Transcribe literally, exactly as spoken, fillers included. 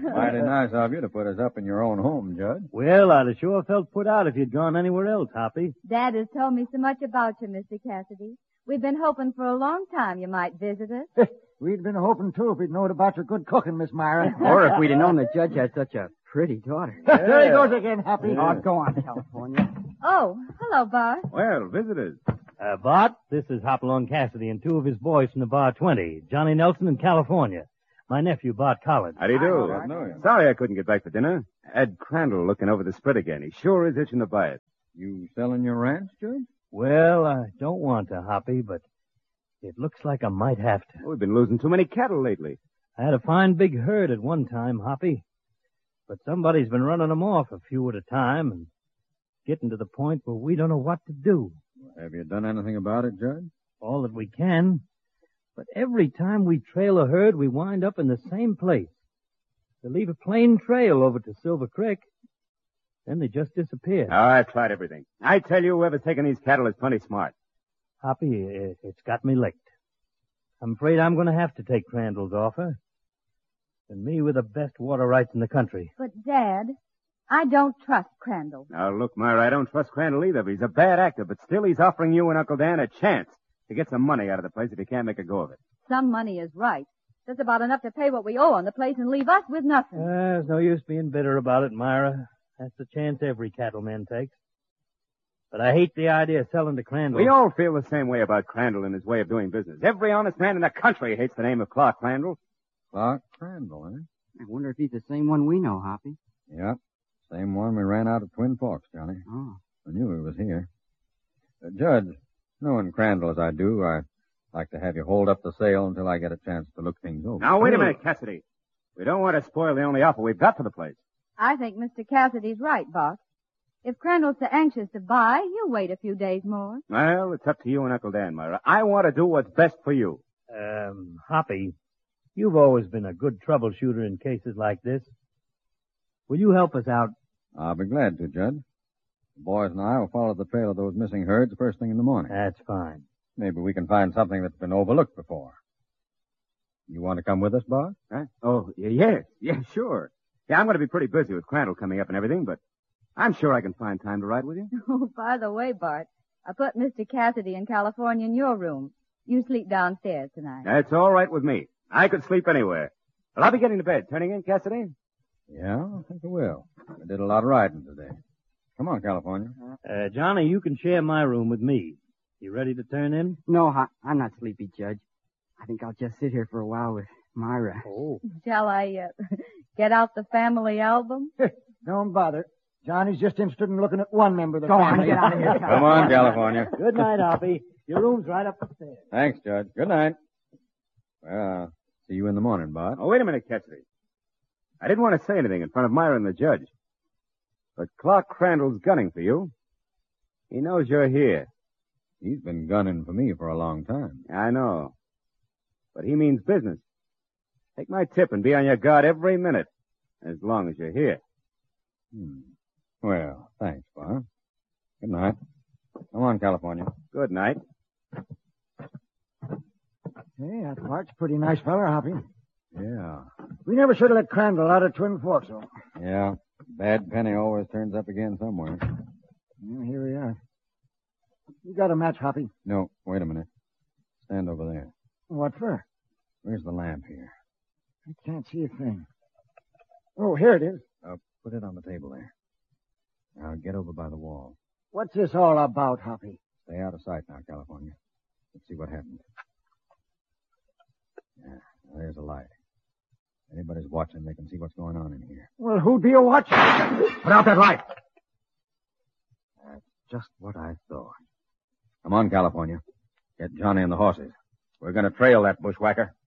Mighty nice of you to put us up in your own home, Judge. Well, I'd have sure felt put out if you'd gone anywhere else, Hoppy. Dad has told me so much about you, Mister Cassidy. We've been hoping for a long time you might visit us. We'd been hoping, too, if we'd known about your good cooking, Miss Myra. Or if we'd have known the judge had such a pretty daughter. There he goes again, Happy. Oh, go on, California. Oh, hello, Bart. Well, visitors. Uh, Bart, this is Hopalong Cassidy and two of his boys from the Bar twenty, Johnny Nelson in California. My nephew, Bart Collins. How do you do? Hi, Bart. Sorry I couldn't get back for dinner. Ed Crandall looking over the spread again. He sure is itching to buy it. You selling your ranch, Judge? Well, I don't want to, Hoppy, but it looks like I might have to. We've been losing too many cattle lately. I had a fine big herd at one time, Hoppy. But somebody's been running them off a few at a time and getting to the point where we don't know what to do. Have you done anything about it, Judge? All that we can. But every time we trail a herd, we wind up in the same place. They leave a plain trail over to Silver Creek. Then they just disappear. Oh, I've tried everything. I tell you, whoever's taking these cattle is plenty smart. Hoppy, it, it's got me licked. I'm afraid I'm going to have to take Crandall's offer. And me with the best water rights in the country. But, Dad, I don't trust Crandall. Now, look, Myra, I don't trust Crandall either. He's a bad actor, but still he's offering you and Uncle Dan a chance to get some money out of the place if he can't make a go of it. Some money is right. That's about enough to pay what we owe on the place and leave us with nothing. Uh, there's no use being bitter about it, Myra. That's the chance every cattleman takes. But I hate the idea of selling to Crandall. We all feel the same way about Crandall and his way of doing business. Every honest man in the country hates the name of Clark Crandall. Clark Crandall, eh? I wonder if he's the same one we know, Hoppy. Yep. Same one we ran out of Twin Forks, Johnny. Oh. I knew he was here. Uh, Judge, knowing Crandall as I do, I'd like to have you hold up the sale until I get a chance to look things over. Now, wait a minute, Cassidy. We don't want to spoil the only offer we've got for the place. I think Mister Cassidy's right, Bart. If Crandall's so anxious to buy, he'll wait a few days more. Well, it's up to you and Uncle Dan, Myra. I want to do what's best for you. Um, Hoppy, you've always been a good troubleshooter in cases like this. Will you help us out? I'll be glad to, Judge. The boys and I will follow the trail of those missing herds first thing in the morning. That's fine. Maybe we can find something that's been overlooked before. You want to come with us, Bart? Huh? Oh, y- yes. Yeah, sure. Yeah, I'm going to be pretty busy with Crandall coming up and everything, but I'm sure I can find time to ride with you. Oh, by the way, Bart, I put Mister Cassidy in California in your room. You sleep downstairs tonight. That's all right with me. I could sleep anywhere. Well, I'll be getting to bed. Turning in, Cassidy? Yeah, I think I will. I did a lot of riding today. Come on, California. Uh, Johnny, you can share my room with me. You ready to turn in? No, Ho- I'm not sleepy, Judge. I think I'll just sit here for a while with Myra. Oh. Shall I uh, get out the family album? Don't bother. Johnny's just interested in looking at one member of the Go on, family. get out of here. Come on, California. Good night, Hoppy. Your room's right up the stairs. Thanks, Judge. Good night. Well, I'll see you in the morning, Bart. Oh, wait a minute, Cassidy. I didn't want to say anything in front of Myra and the judge. But Clark Crandall's gunning for you. He knows you're here. He's been gunning for me for a long time. I know. But he means business. Take my tip and be on your guard every minute, as long as you're here. Hmm. Well, thanks, Bart. Good night. Come on, California. Good night. Hey, that Bart's a pretty nice feller, Hoppy. Yeah. We never should have let Crandall out of Twin Forks, though. Yeah. Bad penny always turns up again somewhere. Well, here we are. You got a match, Hoppy. No, wait a minute. Stand over there. What for? Where's the lamp here? I can't see a thing. Oh, here it is. Uh, put it on the table there. Now get over by the wall. What's this all about, Hoppy? Stay out of sight now, California. Let's see what happens. Yeah, there's a light. If anybody's watching, they can see what's going on in here. Well, who'd be a watching? Put out that light! That's just what I thought. Come on, California. Get Johnny and the horses. We're going to trail that bushwhacker.